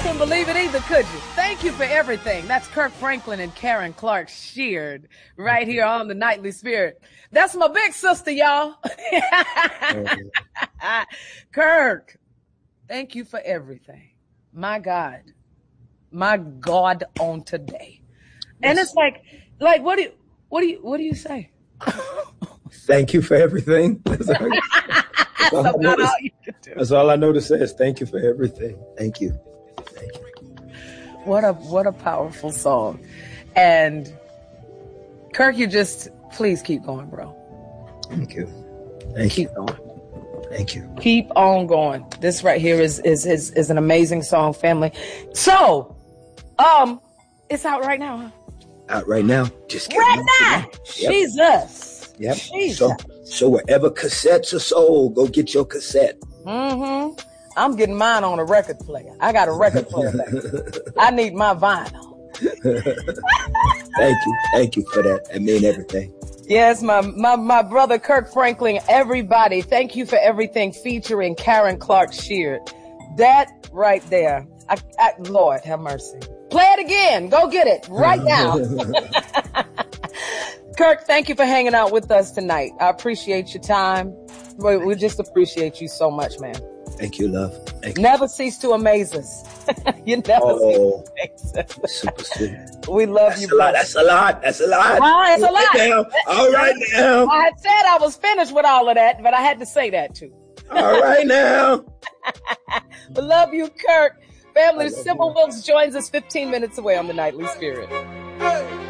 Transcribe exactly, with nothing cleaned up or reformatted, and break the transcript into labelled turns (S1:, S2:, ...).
S1: couldn't believe it either, could you? Thank you for everything. That's Kirk Franklin and Karen Clark Sheard right here on the Nightly Spirit. That's my big sister, y'all. Kirk, thank you for everything. My God. My God on today. And it's like, like, what do you, what do you, what do you say?
S2: Thank you for everything. That's all, that's all,
S1: That's
S2: I, know
S1: all
S2: to,
S1: you can do.
S2: That's all I know to say is thank you for everything. Thank you. Thank you.
S1: What a, what a powerful song. And Kirk, you just, please keep going, bro.
S2: Thank you. Thank
S1: keep
S2: you.
S1: going.
S2: Thank you.
S1: Keep on going. This right here is, is, is, is an amazing song, family. So, um, it's out right now, huh?
S2: Out right now. Just
S1: right now. Yep. Jesus.
S2: Yep.
S1: Jesus.
S2: So, so wherever cassettes are sold, go get your cassette.
S1: Mm-hmm. I'm getting mine on a record player. I got a record player back. I need my vinyl.
S2: Thank you. Thank you for that. I mean everything.
S1: Yes, my, my, my brother Kirk Franklin, everybody, thank you for everything featuring Karen Clark Sheard. That right there. I, I, Lord, have mercy. Play it again. Go get it right now. Kirk, thank you for hanging out with us tonight. I appreciate your time. We, we just appreciate you so much, man.
S2: Thank you, love. Thank you.
S1: Never cease to amaze us. You never
S2: oh,
S1: cease to amaze us.
S2: Super sweet.
S1: We love
S2: that's
S1: you.
S2: A lot, that's a lot. That's a lot.
S1: Ah, it's a lot.
S2: Now. All right now.
S1: I had said I was finished with all of that, but I had to say that too.
S2: All right now.
S1: We love you, Kirk. Family, Sybil Wilkes joins us fifteen minutes away on the Nightly Spirit. Hey.